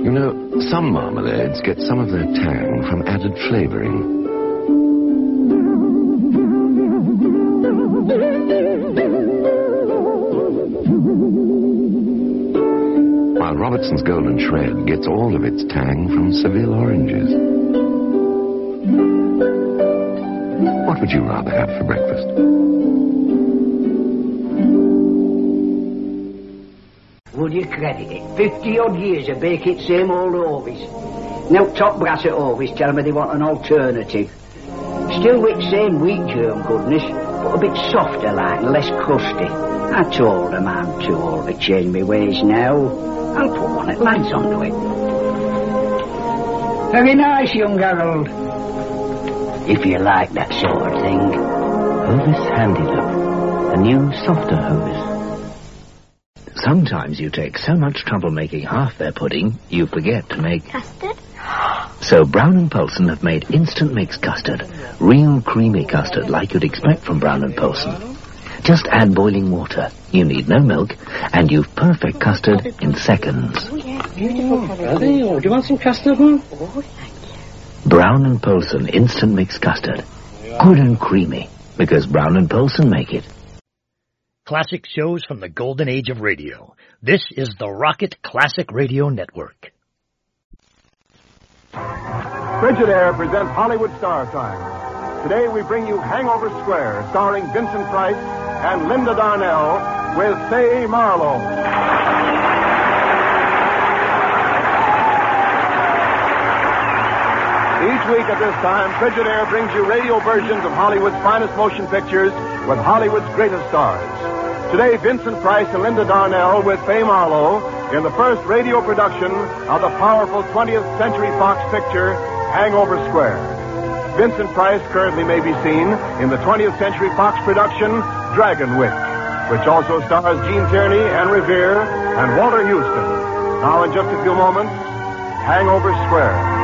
You know, some marmalades get some of their tang from added flavouring. While Robertson's Golden Shred gets all of its tang from Seville oranges. What would you rather have for breakfast? Would you credit it? 50-odd years of baking same old Ovis. Now top brass at Ovis tell me they want an alternative. Still with same wheat germ goodness, but a bit softer like and less crusty. I told them I'm too old to change my ways now. I'll put one at lads onto it. Very nice, young Harold. If you like that sort of thing. Hovis Handy Loaf. A new, softer Hovis. Sometimes you take so much trouble making half their pudding, you forget to make... Custard? So Brown & Polson have made instant mix custard. Real creamy custard like you'd expect from Brown & Polson. Just add boiling water. You need no milk, and you've perfect custard in seconds. Oh, yeah, beautiful colour. Do you want some custard, Mum? Oh, thank you. Brown & Polson instant mix custard. Good and creamy, because Brown & Polson make it. Classic shows from the golden age of radio. This is the Rocket Classic Radio Network. Frigidaire presents Hollywood Star Time. Today we bring you Hangover Square, starring Vincent Price and Linda Darnell with Fay Marlowe. Each week at this time, Frigidaire brings you radio versions of Hollywood's finest motion pictures with Hollywood's greatest stars. Today, Vincent Price and Linda Darnell with Fay Marlowe in the first radio production of the powerful 20th Century Fox picture, Hangover Square. Vincent Price currently may be seen in the 20th Century Fox production, Dragonwick, which also stars Gene Tierney, Anne Revere, and Walter Houston. Now, in just a few moments, Hangover Square.